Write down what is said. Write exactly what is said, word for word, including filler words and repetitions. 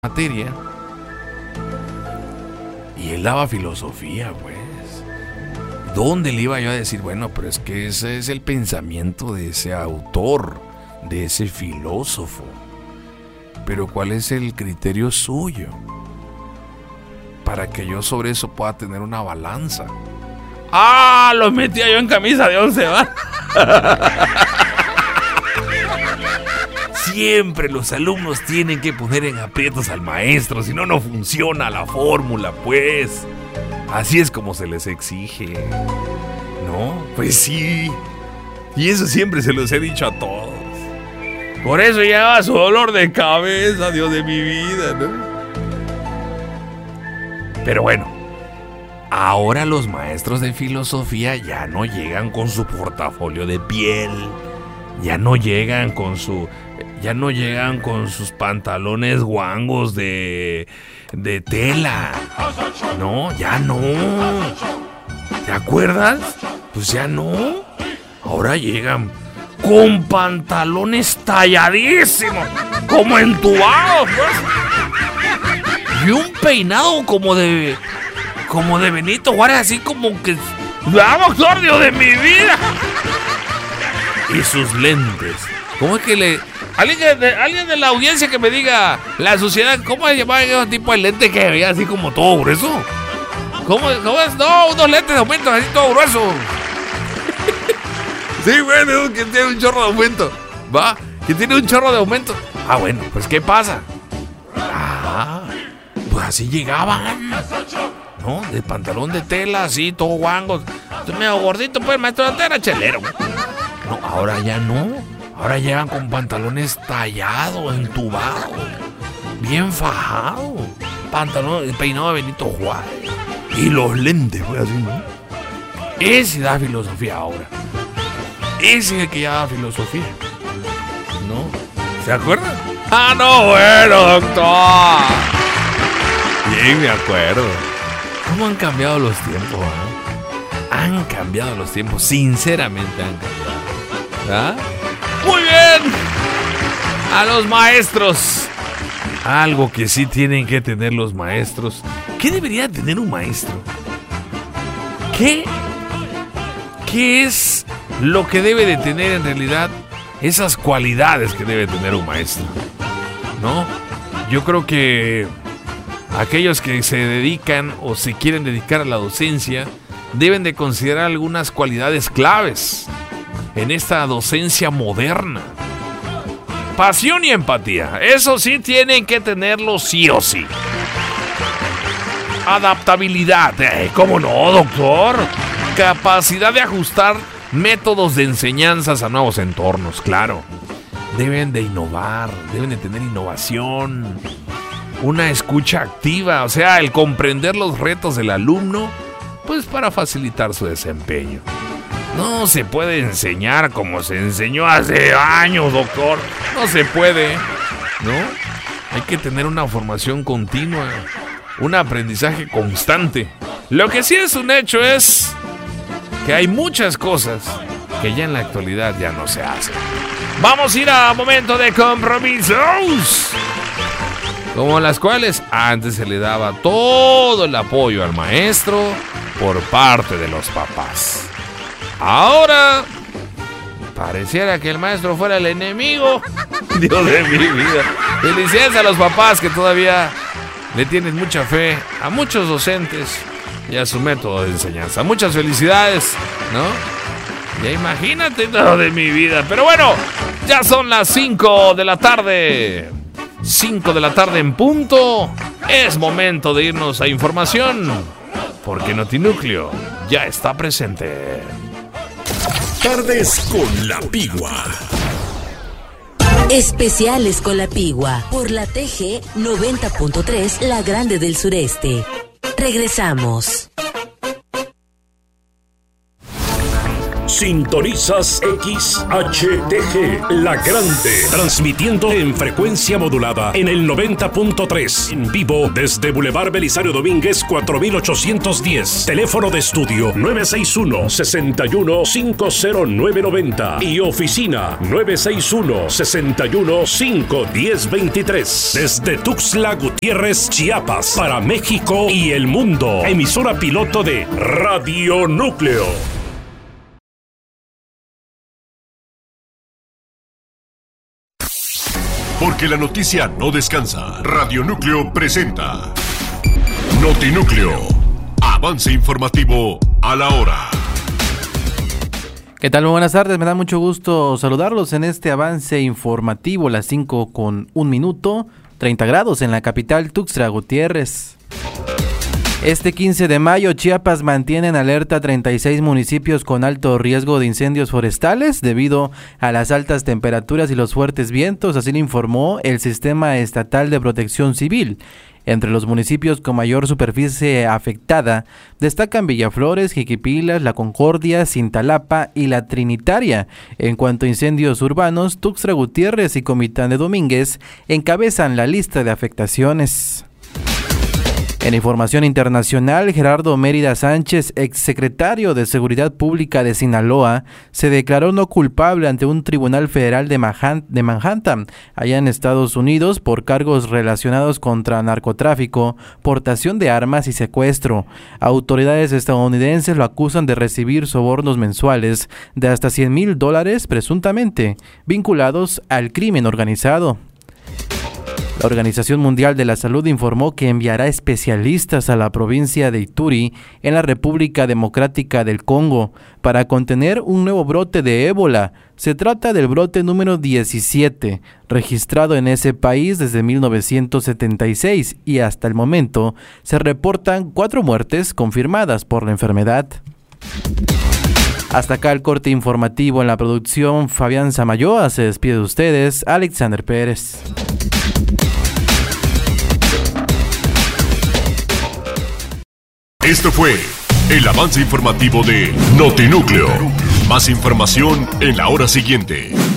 materia y él daba filosofía, pues. ¿Dónde le iba yo a decir, bueno, pero es que ese es el pensamiento de ese autor, de ese filósofo? Pero ¿cuál es el criterio suyo para que yo sobre eso pueda tener una balanza? ¡Ah! Lo metía yo en camisa de once, ¿va? Siempre los alumnos tienen que poner en aprietos al maestro, si no, no funciona la fórmula, pues. Así es como se les exige. ¿No? Pues sí. Y eso siempre se los he dicho a todos. Por eso lleva su dolor de cabeza, Dios de mi vida, ¿no? Pero bueno, ahora los maestros de filosofía ya no llegan con su portafolio de piel. Ya no llegan con su... Ya no llegan con sus pantalones guangos de... de tela. No, ya no. ¿Te acuerdas? Pues ya no. Ahora llegan con pantalones talladísimos, como entubados, pues. Y un peinado como de... como de Benito Juárez, así como que... ¡Vamos, sordio de mi vida! Y sus lentes. ¿Cómo es que le... Alguien de, alguien de la audiencia que me diga la sociedad, ¿cómo se llama ese tipo de lente que veía así como todo grueso? ¿Cómo, cómo es? No, unos lentes de aumento así todo grueso. Sí, bueno, que tiene un chorro de aumento. ¿Va? Que tiene un chorro de aumento. Ah, bueno, pues ¿qué pasa? Ah, pues así llegaban, ¿no? De pantalón de tela, así, todo guango. Estoy medio gordito, pues, maestro, antes era chelero. No, ahora ya no. Ahora llegan con pantalones tallados, entubados, bien fajados. Pantalón, peinado de Benito Juárez. Y los lentes, pues así, ¿no? Ese da filosofía ahora. Ese es el que ya da filosofía. ¿No? ¿Se acuerdan? Ah, no, bueno, doctor. Bien, me acuerdo. ¿Cómo han cambiado los tiempos, eh? Han cambiado los tiempos, sinceramente han cambiado. ¿Ah? Muy bien. A los maestros. Algo que sí tienen que tener los maestros. ¿Qué debería tener un maestro? ¿Qué? ¿Qué es lo que debe de tener en realidad esas cualidades que debe tener un maestro? ¿No? Yo creo que aquellos que se dedican o se quieren dedicar a la docencia deben de considerar algunas cualidades claves en esta docencia moderna. Pasión y empatía. Eso sí tienen que tenerlo sí o sí. Adaptabilidad. Eh, ¿Cómo no, doctor? Capacidad de ajustar métodos de enseñanzas a nuevos entornos, claro. Deben de innovar, deben de tener innovación. Una escucha activa, o sea, el comprender los retos del alumno, pues para facilitar su desempeño. No se puede enseñar como se enseñó hace años, doctor. No se puede, ¿no? Hay que tener una formación continua, un aprendizaje constante. Lo que sí es un hecho es que hay muchas cosas que ya en la actualidad ya no se hacen. Vamos a ir a momento de compromisos, como las cuales antes se le daba todo el apoyo al maestro por parte de los papás. Ahora pareciera que el maestro fuera el enemigo. Dios de mi vida. Felicidades a los papás que todavía le tienen mucha fe a muchos docentes y a su método de enseñanza. Muchas felicidades, ¿no? Ya imagínate todo de mi vida. Pero bueno, ya son las cinco de la tarde. cinco de la tarde en punto. Es momento de irnos a información, porque Notinúcleo ya está presente. Tardes con la Pigua. Especiales con la Pigua por la T G noventa punto tres, La Grande del Sureste. Regresamos. Sintonizas X H T G, La Grande, transmitiendo en frecuencia modulada en el noventa punto tres, en vivo desde Boulevard Belisario Domínguez cuatro mil ochocientos diez. Teléfono de estudio nueve seis uno, seis uno, cinco cero nueve nueve cero y oficina nueve seis uno, seis uno, cinco uno cero dos tres. Desde Tuxtla Gutiérrez, Chiapas, para México y el mundo. Emisora piloto de Radio Núcleo. Porque la noticia no descansa. Radio Núcleo presenta Notinúcleo. Avance informativo a la hora. ¿Qué tal? Muy buenas tardes, me da mucho gusto saludarlos en este avance informativo, las cinco con un minuto, treinta grados en la capital Tuxtla Gutiérrez. Este quince de mayo, Chiapas mantiene en alerta treinta y seis municipios con alto riesgo de incendios forestales debido a las altas temperaturas y los fuertes vientos, así lo informó el Sistema Estatal de Protección Civil. Entre los municipios con mayor superficie afectada destacan Villaflores, Jiquipilas, La Concordia, Cintalapa y La Trinitaria. En cuanto a incendios urbanos, Tuxtla Gutiérrez y Comitán de Domínguez encabezan la lista de afectaciones. En información internacional, Gerardo Mérida Sánchez, exsecretario de Seguridad Pública de Sinaloa, se declaró no culpable ante un tribunal federal de Manhattan, allá en Estados Unidos, por cargos relacionados contra narcotráfico, portación de armas y secuestro. Autoridades estadounidenses lo acusan de recibir sobornos mensuales de hasta cien mil dólares, presuntamente vinculados al crimen organizado. La Organización Mundial de la Salud informó que enviará especialistas a la provincia de Ituri, en la República Democrática del Congo, para contener un nuevo brote de ébola. Se trata del brote número diecisiete, registrado en ese país desde mil novecientos setenta y seis, y hasta el momento se reportan cuatro muertes confirmadas por la enfermedad. Hasta acá el corte informativo. En la producción, Fabián Samayoa. Se despide de ustedes, Alexander Pérez. Esto fue el avance informativo de Notinúcleo. Más información en la hora siguiente.